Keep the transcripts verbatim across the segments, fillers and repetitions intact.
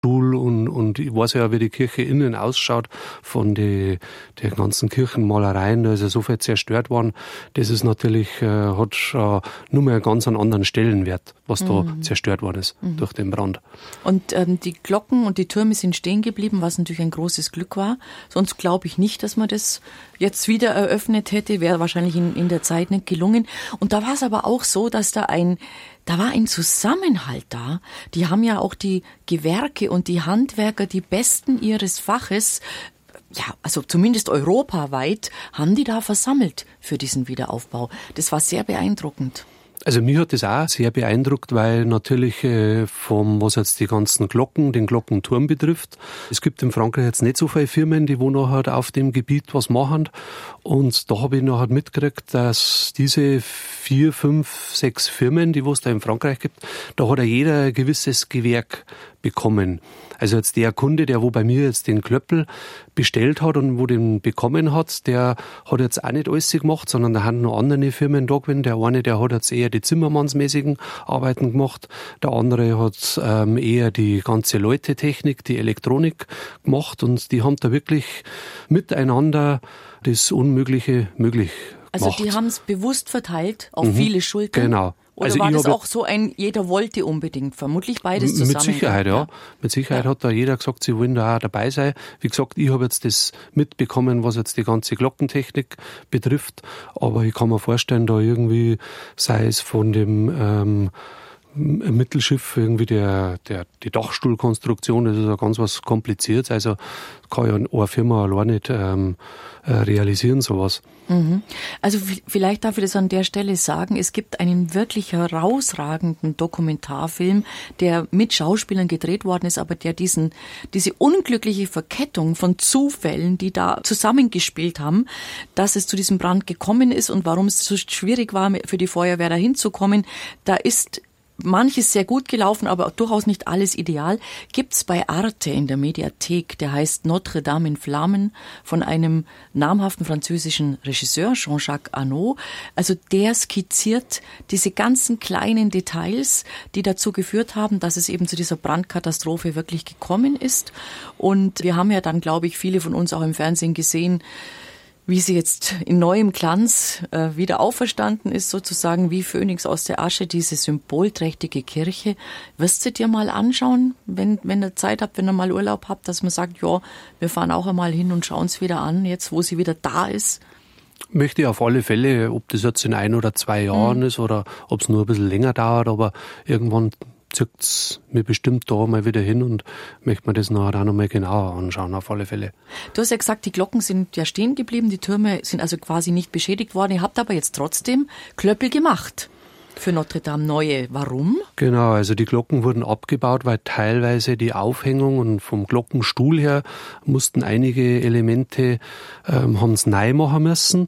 Und, und ich weiß ja, wie die Kirche innen ausschaut von den die ganzen Kirchenmalereien, da ist ja so viel zerstört worden. Das ist natürlich, äh, hat äh, nur mehr einen ganz anderen Stellenwert, was da mhm. zerstört worden ist mhm. durch den Brand. Und ähm, die Glocken und die Türme sind stehen geblieben, was natürlich ein großes Glück war. Sonst glaube ich nicht, dass man das jetzt wieder eröffnet hätte, wäre wahrscheinlich in, in der Zeit nicht gelungen. Und da war es aber auch so, dass da ein Da war ein Zusammenhalt da. Die haben ja auch die Gewerke und die Handwerker, die Besten ihres Faches, ja, also zumindest europaweit, haben die da versammelt für diesen Wiederaufbau. Das war sehr beeindruckend. Also mich hat das auch sehr beeindruckt, weil natürlich äh, vom, was jetzt die ganzen Glocken, den Glockenturm betrifft, es gibt in Frankreich jetzt nicht so viele Firmen, die wo noch halt auf dem Gebiet was machen. Und da habe ich noch halt mitgekriegt, dass diese vier, fünf, sechs Firmen, die es da in Frankreich gibt, da hat ja jeder ein gewisses Gewerk bekommen. Also jetzt der Kunde, der wo bei mir jetzt den Klöppel bestellt hat und wo den bekommen hat, der hat jetzt auch nicht alles gemacht, sondern da haben noch andere Firmen da gewesen. Der eine, der hat jetzt eher die zimmermannsmäßigen Arbeiten gemacht, der andere hat ähm, eher die ganze Läutetechnik, die Elektronik gemacht und die haben da wirklich miteinander das Unmögliche möglich also gemacht. Also die haben es bewusst verteilt auf mhm, viele Schultern? Genau. Oder also war das auch so ein, jeder wollte unbedingt, vermutlich beides zusammen? Mit Sicherheit, ja. ja. Mit Sicherheit ja. hat da jeder gesagt, sie wollen da auch dabei sein. Wie gesagt, ich habe jetzt das mitbekommen, was jetzt die ganze Glockentechnik betrifft. Aber ich kann mir vorstellen, da irgendwie, sei es von dem ähm, Mittelschiff, irgendwie der, der, die Dachstuhlkonstruktion, das ist ja ganz was Kompliziertes. Also kann ja eine Firma allein nicht ähm, realisieren, sowas. Mhm. Also vielleicht darf ich das an der Stelle sagen, es gibt einen wirklich herausragenden Dokumentarfilm, der mit Schauspielern gedreht worden ist, aber der diesen, diese unglückliche Verkettung von Zufällen, die da zusammengespielt haben, dass es zu diesem Brand gekommen ist und warum es so schwierig war, für die Feuerwehr da hinzukommen, da ist manches sehr gut gelaufen, aber durchaus nicht alles ideal. Gibt's bei Arte in der Mediathek, der heißt Notre Dame in Flammen, von einem namhaften französischen Regisseur, Jean-Jacques Annaud. Also der skizziert diese ganzen kleinen Details, die dazu geführt haben, dass es eben zu dieser Brandkatastrophe wirklich gekommen ist. Und wir haben ja dann, glaube ich, viele von uns auch im Fernsehen gesehen, wie sie jetzt in neuem Glanz äh, wieder auferstanden ist, sozusagen wie Phönix aus der Asche, diese symbolträchtige Kirche. Wirst du dir mal anschauen, wenn, wenn ihr Zeit habt, wenn ihr mal Urlaub habt, dass man sagt, ja, wir fahren auch einmal hin und schauen es wieder an, jetzt wo sie wieder da ist? Möchte ich auf alle Fälle, ob das jetzt in ein oder zwei Jahren mhm. ist oder ob es nur ein bisschen länger dauert, aber irgendwann zieht es mir bestimmt da mal wieder hin und möchte mir das nachher auch noch mal genauer anschauen, auf alle Fälle. Du hast ja gesagt, die Glocken sind ja stehen geblieben, die Türme sind also quasi nicht beschädigt worden. Ihr habt aber jetzt trotzdem Klöppel gemacht für Notre Dame, neue. Warum? Genau, also die Glocken wurden abgebaut, weil teilweise die Aufhängung und vom Glockenstuhl her mussten einige Elemente, ähm, haben es neu machen müssen.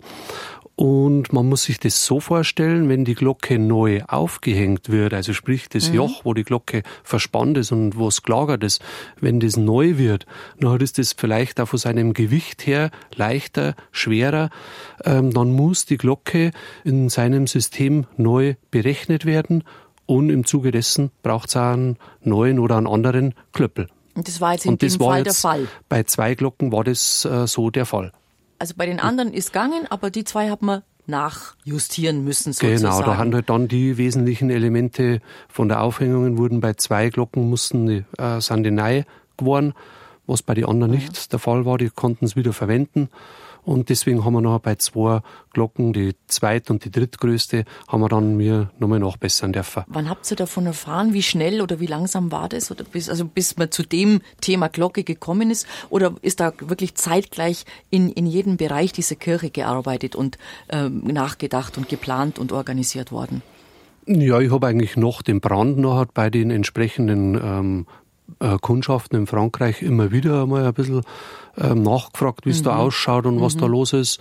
Und man muss sich das so vorstellen, wenn die Glocke neu aufgehängt wird, also sprich das mhm. Joch, wo die Glocke verspannt ist und wo es gelagert ist, wenn das neu wird, dann ist das vielleicht auch von seinem Gewicht her leichter, schwerer, ähm, dann muss die Glocke in seinem System neu berechnet werden und im Zuge dessen braucht es auch einen neuen oder einen anderen Klöppel. Und das war jetzt in diesem Fall der Fall? Bei zwei Glocken war das äh, so der Fall. Also bei den anderen ist gegangen, aber die zwei hat man nachjustieren müssen sozusagen. Genau, da haben halt dann die wesentlichen Elemente von der Aufhängung wurden bei zwei Glocken mussten die, äh, sind die neu geworden, was bei den anderen ja. nicht der Fall war. Die konnten es wieder verwenden. Und deswegen haben wir noch bei zwei Glocken, die zweit- und die drittgrößte, haben wir dann mir nochmal nachbessern dürfen. Wann habt ihr davon erfahren? Wie schnell oder wie langsam war das? Oder bis, also bis man zu dem Thema Glocke gekommen ist? Oder ist da wirklich zeitgleich in, in jedem Bereich dieser Kirche gearbeitet und ähm, nachgedacht und geplant und organisiert worden? Ja, ich habe eigentlich noch den Brand noch bei den entsprechenden ähm, äh, Kundschaften in Frankreich immer wieder mal ein bisschen ähm, nachgefragt, wie es mhm. da ausschaut und was mhm. da los ist.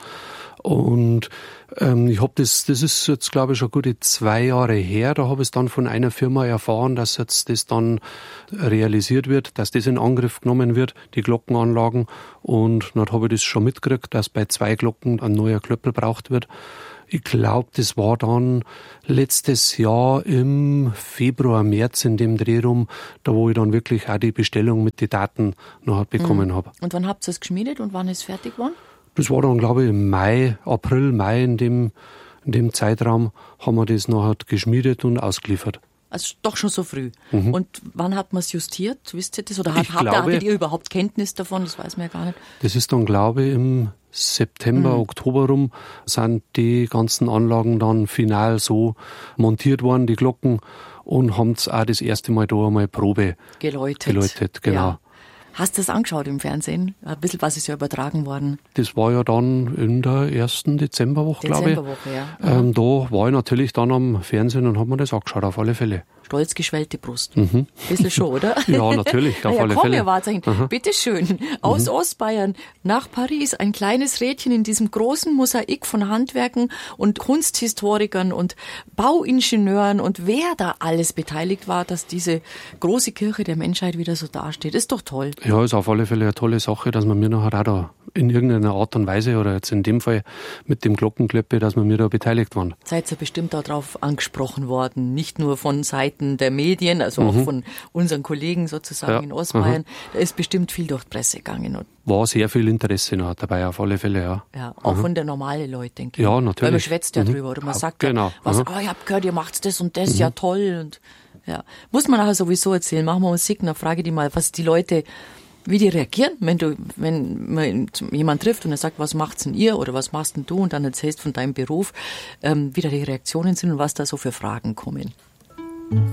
Und ähm, ich habe das, das ist jetzt glaube ich schon gute zwei Jahre her, da habe ich es dann von einer Firma erfahren, dass jetzt das dann realisiert wird, dass das in Angriff genommen wird, die Glockenanlagen. Und dann habe ich das schon mitgekriegt, dass bei zwei Glocken ein neuer Klöppel braucht wird. Ich glaube, das war dann letztes Jahr im Februar, März in dem Dreh rum, da wo ich dann wirklich auch die Bestellung mit den Daten noch bekommen mhm. habe. Und wann habt ihr es geschmiedet und wann ist es fertig geworden? Das war dann, glaube ich, im Mai, April, Mai in dem, in dem Zeitraum haben wir das noch geschmiedet und ausgeliefert. Also doch schon so früh. Mhm. Und wann hat man es justiert? Wisst ihr das? Oder hat, ich habt, glaube, hattet ihr überhaupt Kenntnis davon? Das weiß man ja gar nicht. Das ist dann, glaube ich, im September, mhm. Oktober rum sind die ganzen Anlagen dann final so montiert worden, die Glocken, und haben es auch das erste Mal da einmal Probe geläutet. geläutet, genau. Ja. Hast du das angeschaut im Fernsehen? Ein bisschen was ist ja übertragen worden. Das war ja dann in der ersten Dezemberwoche, glaube ich. Dezemberwoche, ja. Ähm, da war ich natürlich dann am Fernsehen und habe mir das angeschaut, auf alle Fälle. Stolz geschwellte Brust. Mhm. Ein bisschen schon, oder? Ja, natürlich, auf ja, alle komm, Fälle. Herr Wahrzeichen, bitte schön, aus mhm. Ostbayern nach Paris, ein kleines Rädchen in diesem großen Mosaik von Handwerken und Kunsthistorikern und Bauingenieuren und wer da alles beteiligt war, dass diese große Kirche der Menschheit wieder so dasteht. Ist doch toll. Ja, ist auf alle Fälle eine tolle Sache, dass man mir nachher auch da in irgendeiner Art und Weise oder jetzt in dem Fall mit dem Glockenklöppe, dass wir mir da beteiligt waren. Seid ihr bestimmt darauf angesprochen worden, nicht nur von Seiten der Medien, also mhm. auch von unseren Kollegen sozusagen ja. in Ostbayern. Mhm. Da ist bestimmt viel durch die Presse gegangen. Und war sehr viel Interesse noch dabei, auf alle Fälle, ja. Ja, auch mhm. von der normalen Leute, denke ich. Ja, natürlich. Weil man schwätzt ja mhm. drüber oder man ja, sagt genau. ja, was, mhm. oh, ich hab gehört, ihr macht das und das, mhm. ja toll. Und ja, muss man auch sowieso erzählen. Machen wir Musik, dann frage die mal, was die Leute, wie die reagieren, wenn du, wenn man jemand trifft und er sagt, was macht's denn ihr oder was machst denn du und dann erzählst von deinem Beruf, ähm, wie da die Reaktionen sind und was da so für Fragen kommen.